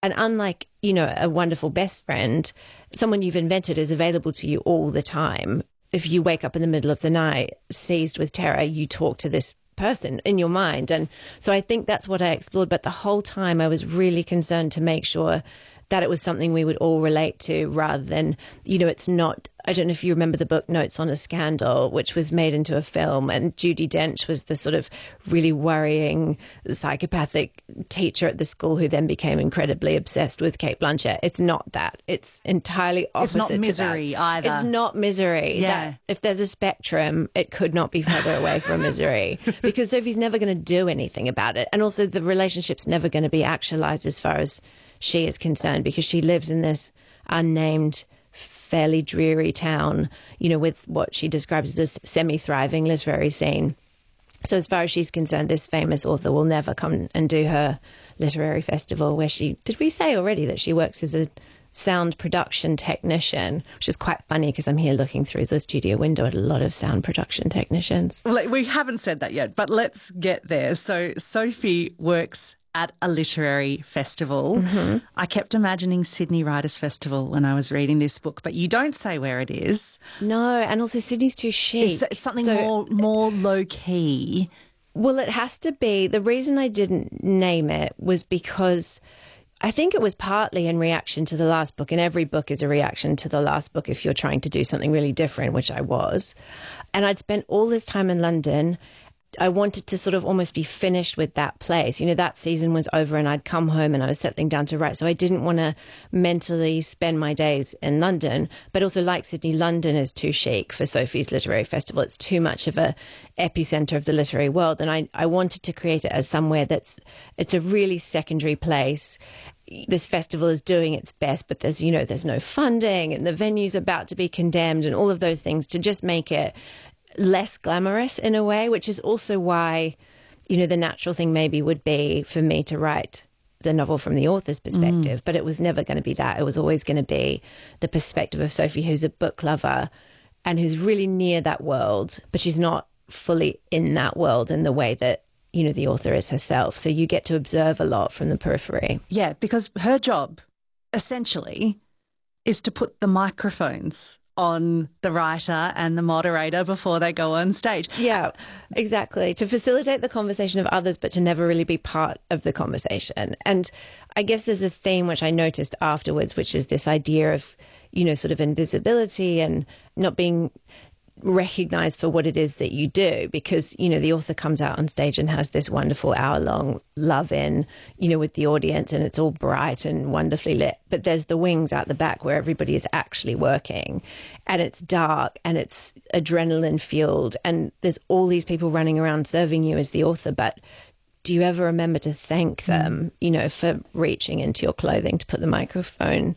And unlike, a wonderful best friend, someone you've invented is available to you all the time. If you wake up in the middle of the night, seized with terror, you talk to this person in your mind. And so I think that's what I explored. But the whole time I was really concerned to make sure that it was something we would all relate to, rather than, it's not, I don't know if you remember the book Notes on a Scandal, which was made into a film, and Judi Dench was the sort of really worrying psychopathic teacher at the school who then became incredibly obsessed with Cate Blanchett. It's not that. It's entirely opposite. It's not Misery either. It's not Misery. Yeah. That, if there's a spectrum, it could not be further away from Misery, because Sophie's never going to do anything about it. And also the relationship's never going to be actualized as far as she is concerned, because she lives in this unnamed, fairly dreary town, with what she describes as this semi-thriving literary scene. So as far as she's concerned, this famous author will never come and do her literary festival, where did we say already that she works as a sound production technician, which is quite funny because I'm here looking through the studio window at a lot of sound production technicians. Well, we haven't said that yet, but let's get there. So Sophie works at a literary festival. Mm-hmm. I kept imagining Sydney Writers' Festival when I was reading this book, but you don't say where it is. No, and also Sydney's too chic. It's something more low-key. Well, it has to be. The reason I didn't name it was because I think it was partly in reaction to the last book, and every book is a reaction to the last book if you're trying to do something really different, which I was. And I'd spent all this time in London. I wanted to sort of almost be finished with that place. That season was over and I'd come home and I was settling down to write. So I didn't want to mentally spend my days in London. But also, like Sydney, London is too chic for Sophie's Literary Festival. It's too much of a epicenter of the literary world. And I wanted to create it as somewhere it's a really secondary place. This festival is doing its best, but there's no funding and the venue's about to be condemned and all of those things, to just make it less glamorous in a way, which is also why, the natural thing maybe would be for me to write the novel from the author's perspective, but it was never going to be that. It was always going to be the perspective of Sophie, who's a book lover and who's really near that world, but she's not fully in that world in the way that, the author is herself. So you get to observe a lot from the periphery. Yeah, because her job, essentially, is to put the microphones on the writer and the moderator before they go on stage. Yeah, exactly. To facilitate the conversation of others, but to never really be part of the conversation. And I guess there's a theme which I noticed afterwards, which is this idea of, sort of invisibility and not being recognized for what it is that you do, because the author comes out on stage and has this wonderful hour-long love-in with the audience, and it's all bright and wonderfully lit, but there's the wings out the back where everybody is actually working, and it's dark and it's adrenaline fueled, and there's all these people running around serving you as the author, but do you ever remember to thank them, for reaching into your clothing to put the microphone,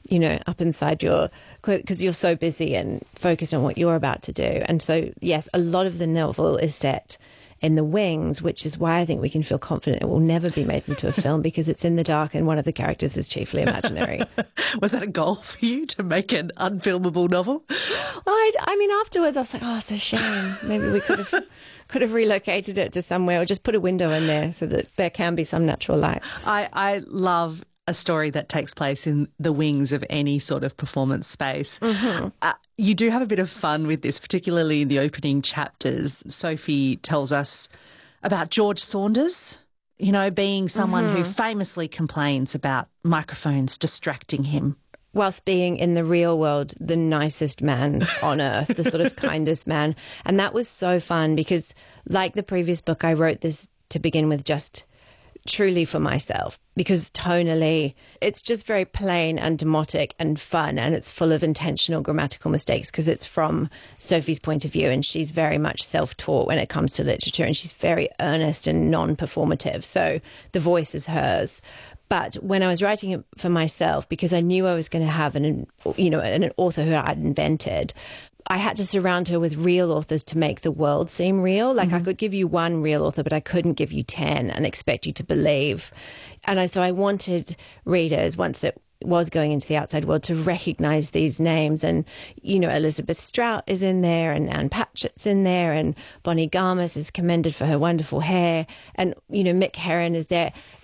up inside your clothes, because you're so busy and focused on what you're about to do. And so, yes, a lot of the novel is set in the wings, which is why I think we can feel confident it will never be made into a film, because it's in the dark and one of the characters is chiefly imaginary. Was that a goal for you, to make an unfilmable novel? Well, I mean, afterwards I was like, oh, it's a shame. Maybe we could have relocated it to somewhere, or just put a window in there so that there can be some natural light. I love a story that takes place in the wings of any sort of performance space. Mm-hmm. You do have a bit of fun with this, particularly in the opening chapters. Sophie tells us about George Saunders, being someone who famously complains about microphones distracting him. Whilst being in the real world the nicest man on earth, the sort of kindest man. And that was so fun because, like the previous book, I wrote this to begin with just truly for myself, because tonally it's just very plain and demotic and fun, and it's full of intentional grammatical mistakes because it's from Sophie's point of view, and she's very much self-taught when it comes to literature, and she's very earnest and non-performative, so the voice is hers. But when I was writing it for myself, because I knew I was going to have an author who I'd invented, I had to surround her with real authors to make the world seem real. Like, I could give you one real author, but I couldn't give you 10 and expect you to believe. And so I wanted readers, once it was going into the outside world, to recognize these names. And, Elizabeth Strout is in there, and Anne Patchett's in there, and Bonnie Garmus is commended for her wonderful hair, and, Mick Herron is there.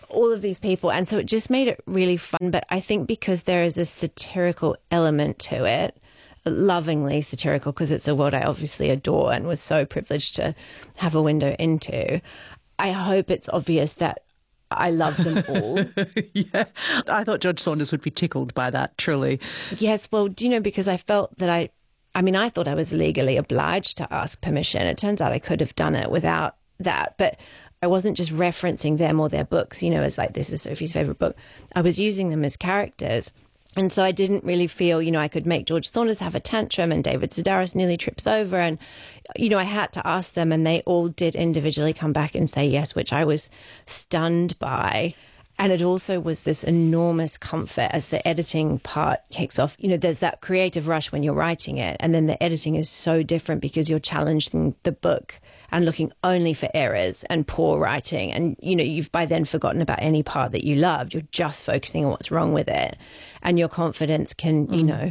all of these people. And so it just made it really fun. But I think because there is a satirical element to it, lovingly satirical, because it's a world I obviously adore and was so privileged to have a window into, I hope it's obvious that I love them all. Yeah. I thought George Saunders would be tickled by that, truly. Yes, well, do you know, because I felt that I thought I was legally obliged to ask permission. It turns out I could have done it without that. But I wasn't just referencing them or their books, as like, this is Sophie's favourite book. I was using them as characters. And so I didn't really feel, I could make George Saunders have a tantrum and David Sedaris nearly trips over. And, I had to ask them, and they all did individually come back and say yes, which I was stunned by. And it also was this enormous comfort as the editing part kicks off. There's that creative rush when you're writing it. And then the editing is so different because you're challenging the book and looking only for errors and poor writing. And, you've by then forgotten about any part that you loved. You're just focusing on what's wrong with it. And your confidence can,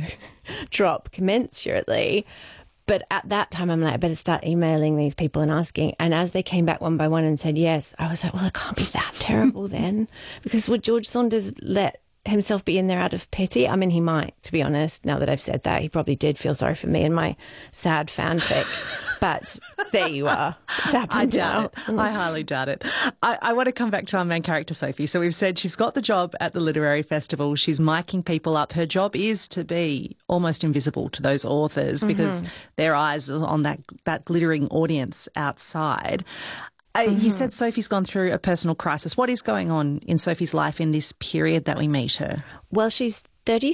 drop commensurately. But at that time, I'm like, I better start emailing these people and asking. And as they came back one by one and said yes, I was like, well, it can't be that terrible then. Because would George Saunders let himself be in there out of pity? I mean, he might, to be honest. Now that I've said that, he probably did feel sorry for me and my sad fanfic. But there you are. It's happened. I doubt it. I highly doubt it. I want to come back to our main character, Sophie. So we've said she's got the job at the literary festival. She's miking people up. Her job is to be almost invisible to those authors because their eyes are on that glittering audience outside. You said Sophie's gone through a personal crisis. What is going on in Sophie's life in this period that we meet her? Well, she's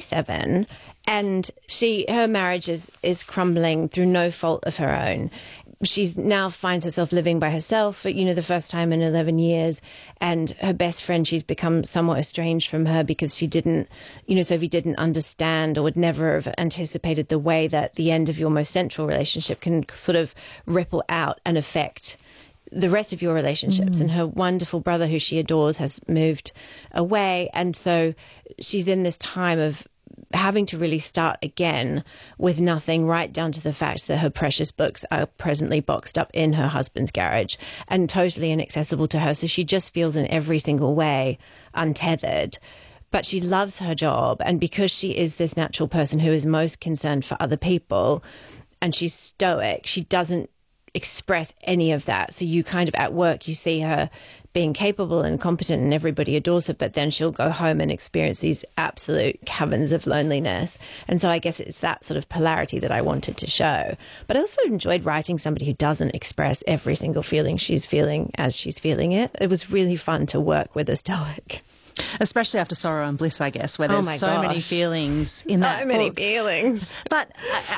37 and her marriage is crumbling through no fault of her own. She now finds herself living by herself for, the first time in 11 years. And her best friend, she's become somewhat estranged from her because she didn't, Sophie didn't understand or would never have anticipated the way that the end of your most central relationship can sort of ripple out and affect the rest of your relationships. And her wonderful brother, who she adores, has moved away. And so she's in this time of having to really start again with nothing, right down to the fact that her precious books are presently boxed up in her husband's garage and totally inaccessible to her. So she just feels in every single way untethered. But she loves her job. And because she is this natural person who is most concerned for other people, and she's stoic, she doesn't express any of that. So you kind of at work, you see her being capable and competent and everybody adores her, but then she'll go home and experience these absolute caverns of loneliness. And so I guess it's that sort of polarity that I wanted to show. But I also enjoyed writing somebody who doesn't express every single feeling she's feeling as she's feeling it. It was really fun to work with a stoic. Especially after Sorrow and Bliss, I guess, where there's so many feelings in that book. So many feelings. But,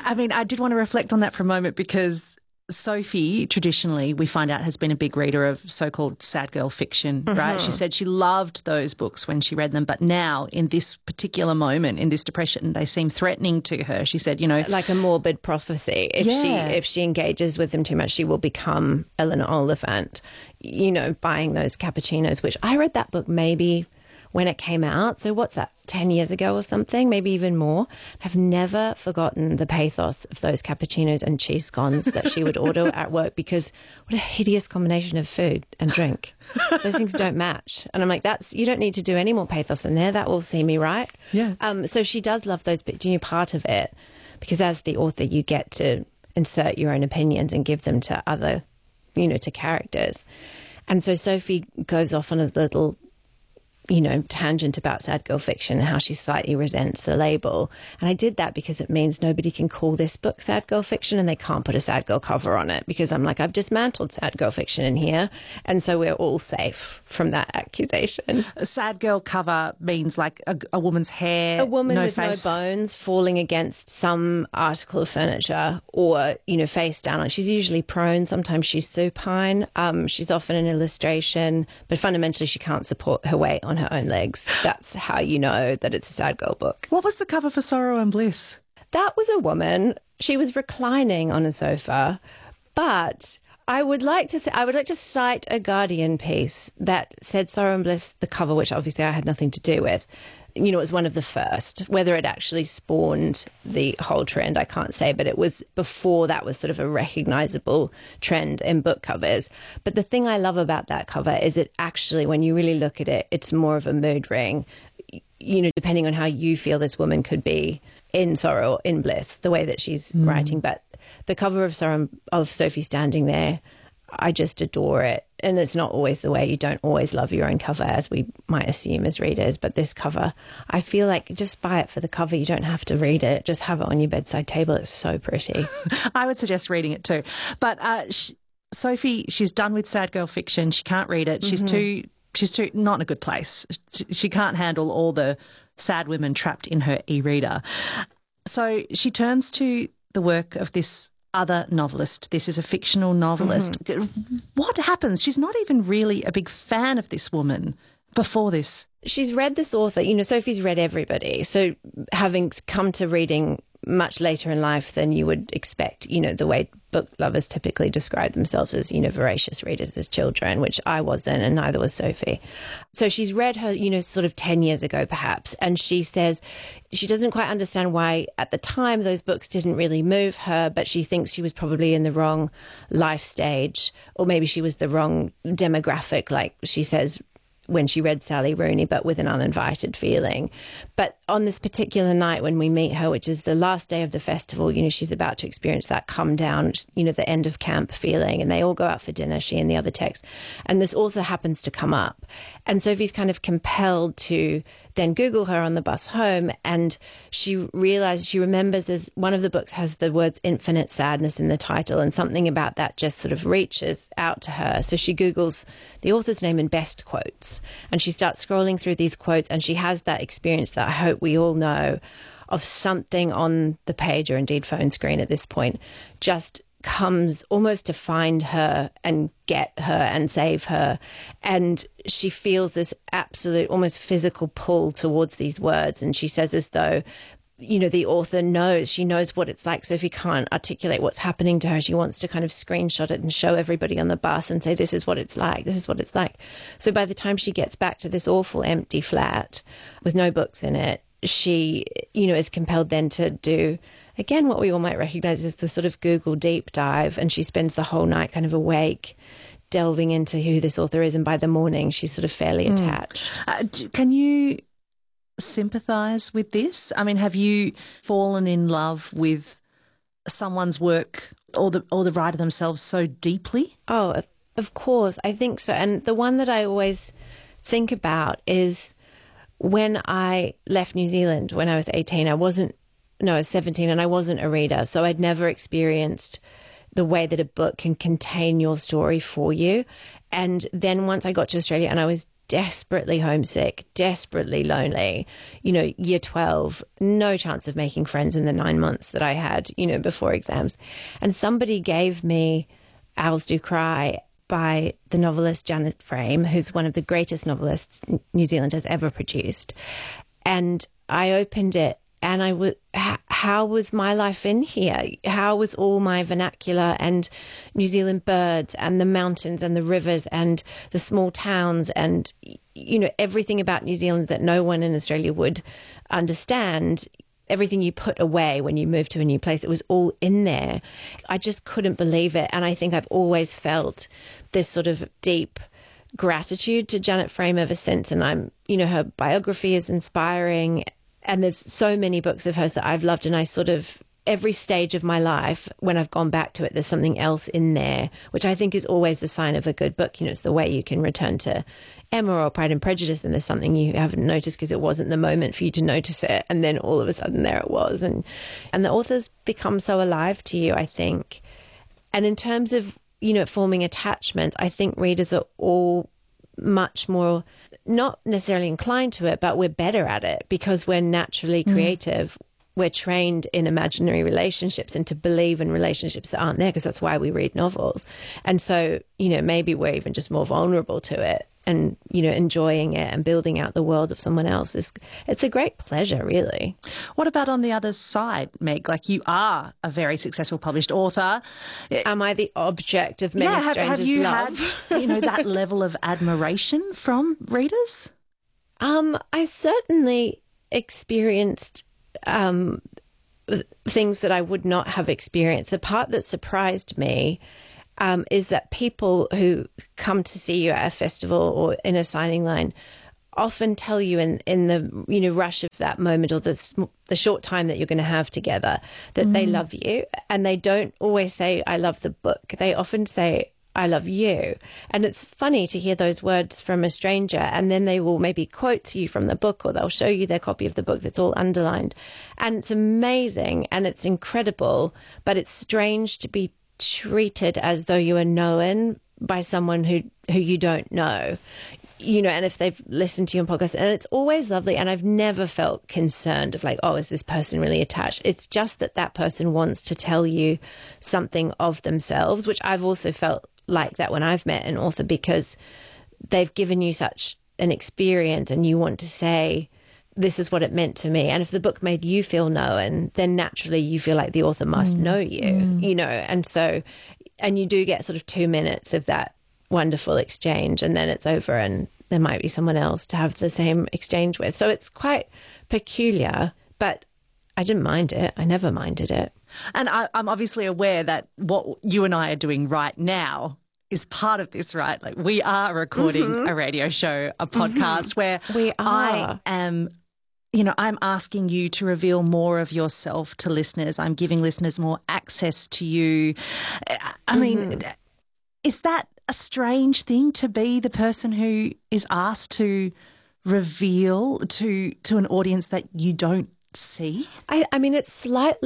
I did want to reflect on that for a moment because Sophie, traditionally, we find out, has been a big reader of so-called sad girl fiction, right? She said she loved those books when she read them, but now, in this particular moment, in this depression, they seem threatening to her. She said, like a morbid prophecy. If she engages with them too much, she will become Eleanor Oliphant, buying those cappuccinos, which I read that book maybe when it came out. So what's that, 10 years ago or something, maybe even more. I've never forgotten the pathos of those cappuccinos and cheese scones that she would order at work, because what a hideous combination of food and drink. Those things don't match. And I'm like, you don't need to do any more pathos in there. That will see me right. Yeah. So she does love those, but part of it, because as the author, you get to insert your own opinions and give them to other, to characters. And so Sophie goes off on a little tangent about sad girl fiction and how she slightly resents the label. And I did that because it means nobody can call this book sad girl fiction, and they can't put a sad girl cover on it, because I'm like, I've dismantled sad girl fiction in here. And so we're all safe from that accusation. A sad girl cover means like a woman's hair, a woman no with face. no bones falling against some article of furniture, or, face down on. She's usually prone. Sometimes she's supine. She's often an illustration, but fundamentally she can't support her weight on her own legs. That's how you know that it's a sad girl book. What was the cover for Sorrow and Bliss? That was a woman. She was reclining on a sofa, but I would like to cite a Guardian piece that said Sorrow and Bliss, the cover, which obviously I had nothing to do with, It was one of the first. Whether it actually spawned the whole trend, I can't say, but it was before that was sort of a recognizable trend in book covers. But the thing I love about that cover is it actually, when you really look at it, it's more of a mood ring. Depending on how you feel this woman could be in sorrow or in bliss, the way that she's writing. But the cover of Sorrow of Sophie standing there, I just adore it. And it's not always the way. You don't always love your own cover, as we might assume as readers. But this cover, I feel like just buy it for the cover. You don't have to read it. Just have it on your bedside table. It's so pretty. I would suggest reading it too. But Sophie, she's done with sad girl fiction. She can't read it. She's too not in a good place. She can't handle all the sad women trapped in her e-reader. So she turns to the work of this other novelist. This is a fictional novelist. What happens? She's not even really a big fan of this woman before this. She's read this author. Sophie's read everybody. So having come to reading much later in life than you would expect, the way book lovers typically describe themselves as, voracious readers as children, which I wasn't, and neither was Sophie. So she's read her, sort of 10 years ago perhaps, and she says she doesn't quite understand why at the time those books didn't really move her, but she thinks she was probably in the wrong life stage, or maybe she was the wrong demographic, like she says when she read Sally Rooney, but with an uninvited feeling. But on this particular night when we meet her, which is the last day of the festival, she's about to experience that come down, the end of camp feeling, and they all go out for dinner, she and the other techs. And this author happens to come up. And Sophie's kind of compelled to then Google her on the bus home, and she remembers there's one of the books has the words infinite sadness in the title, and something about that just sort of reaches out to her. So she Googles the author's name and best quotes, and she starts scrolling through these quotes, and she has that experience that I hope we all know of something on the page, or indeed phone screen at this point, just comes almost to find her and get her and save her. And she feels this absolute, almost physical pull towards these words. And she says as though, the author knows, she knows what it's like. Sophie can't articulate what's happening to her. She wants to kind of screenshot it and show everybody on the bus and say, this is what it's like. This is what it's like. So by the time she gets back to this awful empty flat with no books in it, she, is compelled then to do, again, what we all might recognize as the sort of Google deep dive. And she spends the whole night kind of awake, delving into who this author is. And by the morning, she's sort of fairly attached. Can you sympathise with this? I mean, have you fallen in love with someone's work or the writer themselves so deeply? Oh, of course. I think so. And the one that I always think about is when I left New Zealand when I was 18. I was 17, and I wasn't a reader. So I'd never experienced the way that a book can contain your story for you. And then once I got to Australia and I was desperately homesick, desperately lonely, year 12, no chance of making friends in the 9 months that I had, before exams. And somebody gave me Owls Do Cry by the novelist Janet Frame, who's one of the greatest novelists New Zealand has ever produced. And I opened it, and how was my life in here? How was all my vernacular and New Zealand birds and the mountains and the rivers and the small towns and, everything about New Zealand that no one in Australia would understand, everything you put away when you move to a new place, it was all in there. I just couldn't believe it. And I think I've always felt this sort of deep gratitude to Janet Frame ever since. And her biography is inspiring. And there's so many books of hers that I've loved, and I sort of, every stage of my life, when I've gone back to it, there's something else in there, which I think is always a sign of a good book. It's the way you can return to Emma or Pride and Prejudice, and there's something you haven't noticed because it wasn't the moment for you to notice it, and then all of a sudden there it was. And the authors become so alive to you, I think. And in terms of, forming attachments, I think readers are all much more not necessarily inclined to it, but we're better at it because we're naturally creative. We're trained in imaginary relationships and to believe in relationships that aren't there, because that's why we read novels. And so, maybe we're even just more vulnerable to it, and, enjoying it and building out the world of someone else it's a great pleasure, really. What about on the other side, Meg? Like, you are a very successful published author. Am I the object of many strangers' have you love? had, that level of admiration from readers? I certainly experienced things that I would not have experienced. The part that surprised me is that people who come to see you at a festival or in a signing line often tell you in the rush of that moment or the short time that you're going to have together that they love you, and they don't always say I love the book. They often say I love you. And it's funny to hear those words from a stranger, and then they will maybe quote to you from the book, or they'll show you their copy of the book that's all underlined. And it's amazing and it's incredible, but it's strange to be treated as though you are known by someone who you don't know. And if they've listened to your podcast, and it's always lovely. And I've never felt concerned of like, oh, is this person really attached? It's just that person wants to tell you something of themselves, which I've also felt like that when I've met an author, because they've given you such an experience and you want to say, this is what it meant to me. And if the book made you feel known, then naturally you feel like the author must know you, and you do get sort of 2 minutes of that wonderful exchange, and then it's over and there might be someone else to have the same exchange with. So it's quite peculiar, but I didn't mind it. I never minded it. And I'm obviously aware that what you and I are doing right now is part of this, right? Like, we are recording a radio show, a podcast where I am, I'm asking you to reveal more of yourself to listeners. I'm giving listeners more access to you. I mean, is that a strange thing to be the person who is asked to reveal to an audience that you don't see? I mean, it's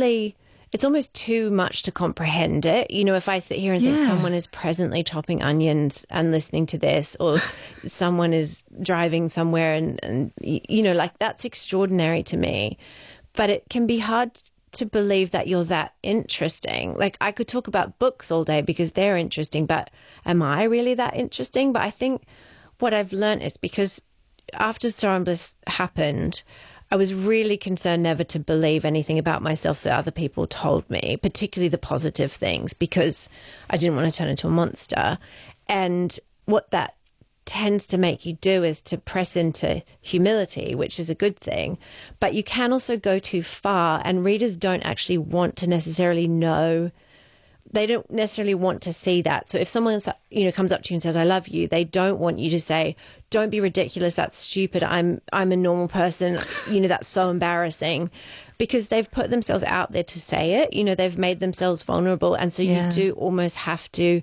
almost too much to comprehend it. If I sit here and think someone is presently chopping onions and listening to this, or someone is driving somewhere and like, that's extraordinary to me. But it can be hard to believe that you're that interesting. Like, I could talk about books all day because they're interesting, but am I really that interesting? But I think what I've learned is, because after Sorrow and Bliss happened, I was really concerned never to believe anything about myself that other people told me, particularly the positive things, because I didn't want to turn into a monster. And what that tends to make you do is to press into humility, which is a good thing. But you can also go too far, and readers don't actually want to necessarily know. They don't necessarily want to see that. So if someone, comes up to you and says, I love you, they don't want you to say, don't be ridiculous, that's stupid, I'm a normal person, that's so embarrassing. Because they've put themselves out there to say it, they've made themselves vulnerable. And so you do almost have to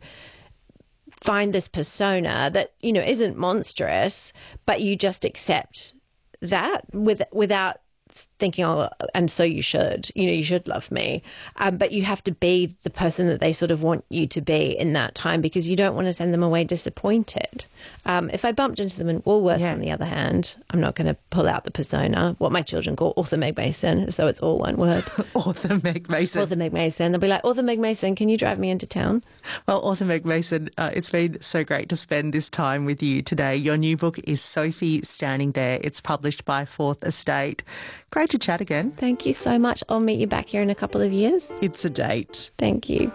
find this persona that, isn't monstrous, but you just accept that without thinking, oh, and so you should love me. But you have to be the person that they sort of want you to be in that time, because you don't want to send them away disappointed. If I bumped into them in Woolworths, on the other hand, I'm not going to pull out the persona, what my children call Author Meg Mason, so it's all one word. Author Meg Mason. Author Meg Mason. They'll be like, Author Meg Mason, can you drive me into town? Well, Author Meg Mason, it's been so great to spend this time with you today. Your new book is Sophie Standing There. It's published by Fourth Estate. Great to chat again. Thank you so much. I'll meet you back here in a couple of years. It's a date. Thank you.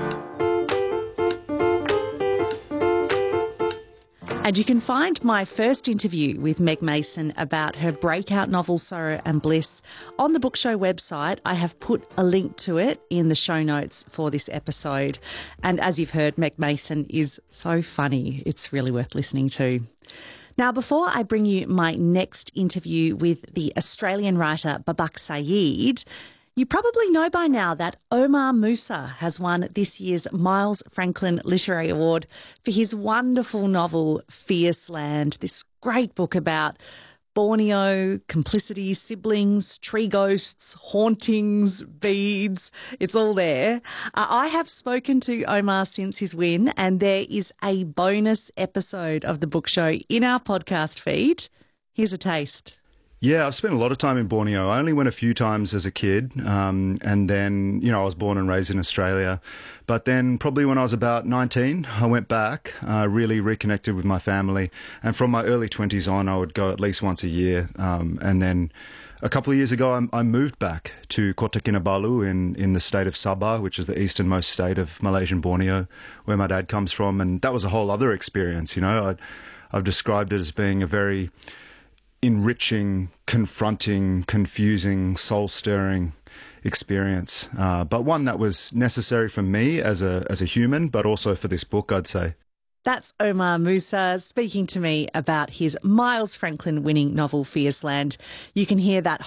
And you can find my first interview with Meg Mason about her breakout novel Sorrow and Bliss on the Book Show website. I have put a link to it in the show notes for this episode. And as you've heard, Meg Mason is so funny. It's really worth listening to. Now, before I bring you my next interview with the Australian writer Babak Sayed, you probably know by now that Omar Musa has won this year's Miles Franklin Literary Award for his wonderful novel Fierce Land, this great book about Borneo, complicity, siblings, tree ghosts, hauntings, beads. It's all there. I have spoken to Omar since his win, and there is a bonus episode of The Book Show in our podcast feed. Here's a taste. Yeah, I've spent a lot of time in Borneo. I only went a few times as a kid, and then, I was born and raised in Australia. But then probably when I was about 19, I went back, really reconnected with my family. And from my early 20s on, I would go at least once a year. And then a couple of years ago, I moved back to Kota Kinabalu in the state of Sabah, which is the easternmost state of Malaysian Borneo, where my dad comes from. And that was a whole other experience, I've described it as being a very enriching, confronting, confusing, soul-stirring experience, but one that was necessary for me as a human, but also for this book, I'd say. That's Omar Musa speaking to me about his Miles Franklin winning novel, Fierce Land. You can hear that